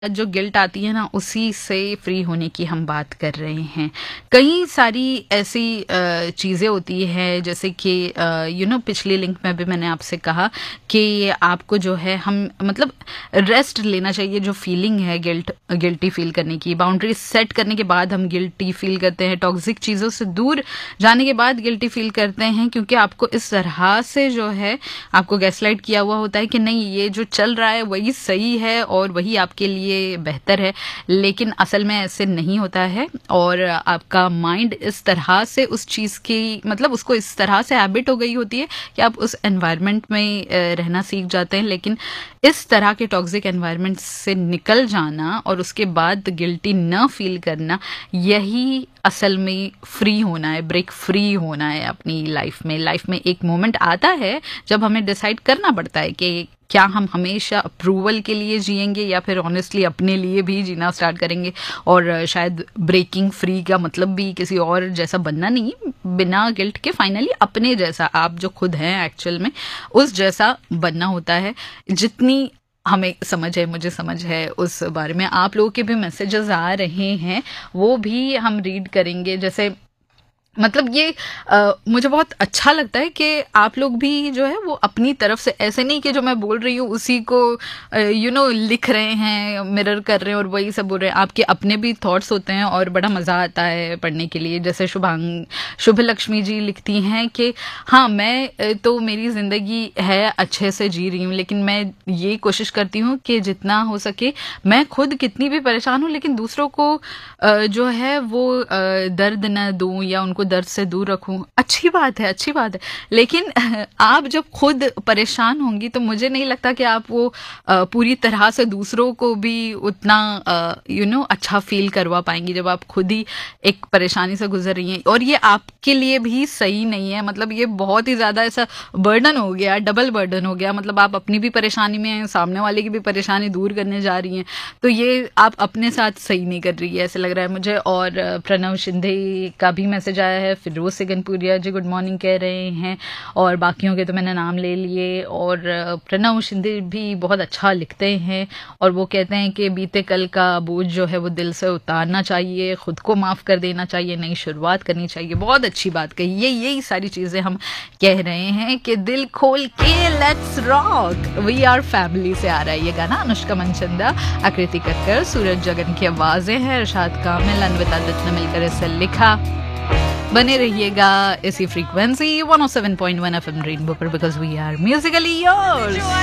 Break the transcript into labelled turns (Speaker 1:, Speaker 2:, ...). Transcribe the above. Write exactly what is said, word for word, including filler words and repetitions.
Speaker 1: जो गिल्ट आती है ना, उसी से फ्री होने की हम बात कर रहे हैं। कई सारी ऐसी अ, चीज़ें होती हैं, जैसे कि यू नो पिछली लिंक में भी मैंने आपसे कहा कि आपको जो है हम मतलब रेस्ट लेना चाहिए। जो फीलिंग है गिल्ट गिल्टी फील करने की, बाउंड्री सेट करने के बाद हम गिल्टी फील करते हैं, टॉक्सिक चीज़ों से दूर जाने के बाद गिल्टी फील करते हैं, क्योंकि आपको इस तरह से जो है आपको गैसलाइट किया हुआ होता है कि नहीं, ये जो चल रहा है वही सही है और वही आपके लिए बेहतर है। लेकिन असल में ऐसे नहीं होता है, और आपका माइंड इस तरह से उस चीज़ की मतलब उसको इस तरह से हैबिट हो गई होती है कि आप उस एनवायरनमेंट में रहना सीख जाते हैं। लेकिन इस तरह के टॉक्सिक एनवायरनमेंट से निकल जाना और उसके बाद गिल्टी न फील करना, यही असल में फ्री होना है, ब्रेक फ्री होना है अपनी लाइफ में। लाइफ में एक मोमेंट आता है जब हमें डिसाइड करना पड़ता है कि क्या हम हमेशा अप्रूवल के लिए जिएंगे या फिर ऑनेस्टली अपने लिए भी जीना स्टार्ट करेंगे। और शायद ब्रेकिंग फ्री का मतलब भी किसी और जैसा बनना नहीं, बिना गिल्ट के फाइनली अपने जैसा, आप जो खुद हैं एक्चुअल में उस जैसा बनना होता है। जितनी हमें समझ है, मुझे समझ है उस बारे में, आप लोगों के भी मैसेजेस आ रहे हैं, वो भी हम रीड करेंगे। जैसे मतलब ये आ, मुझे बहुत अच्छा लगता है कि आप लोग भी जो है वो अपनी तरफ से, ऐसे नहीं कि जो मैं बोल रही हूँ उसी को यू नो लिख रहे हैं, मिरर कर रहे हैं और वही सब बोल रहे हैं। आपके अपने भी थॉट्स होते हैं और बड़ा मज़ा आता है पढ़ने के लिए। जैसे शुभांग शुभ लक्ष्मी जी लिखती हैं कि हाँ, मैं तो मेरी ज़िंदगी है अच्छे से जी रही हूँ, लेकिन मैं ये कोशिश करती हूँ कि जितना हो सके मैं खुद कितनी भी परेशान हूँ लेकिन दूसरों को जो है वो दर्द न दूँ या उनको दर्द से दूर रखूं। अच्छी बात है, अच्छी बात है, लेकिन आप जब खुद परेशान होंगी तो मुझे नहीं लगता कि आप वो पूरी तरह से दूसरों को भी उतना यू नो अच्छा फील करवा पाएंगी जब आप खुद ही एक परेशानी से गुजर रही हैं। और ये आपके लिए भी सही नहीं है, मतलब ये बहुत ही ज़्यादा ऐसा बर्डन हो गया, डबल बर्डन हो गया। मतलब आप अपनी भी परेशानी में हैं, सामने वाले की भी परेशानी दूर करने जा रही हैं, तो ये आप अपने साथ सही नहीं कर रही है, ऐसे लग रहा है मुझे। और प्रणव शिंदे का भी मैसेज आया है, फिरोज सिगनपुरिया जी गुड मॉर्निंग कह रहे हैं, और बाकियों के तो मैंने नाम ले लिए। और प्रणव शिंदे भी बहुत अच्छा लिखते हैं और वो कहते हैं कि बीते कल का बोझ जो है वो दिल से उतारना चाहिए, खुद को माफ़ कर देना चाहिए, नई शुरुआत करनी चाहिए। बहुत अच्छी बात कही, ये यही सारी चीज़ें हम कह रहे हैं कि दिल खोल के let's rock, we are family से आ रहा है ये गाना। अनुष्का मनचंदा, आकृति कक्कर, सूरज जगन की आवाज़ें हैं, इरशाद कामिल, अन्विता दत्त ने मिलकर इसे लिखा। बने रहिएगा इसी frequency one O seven point one F M rainbow पर, because we are Musically yours.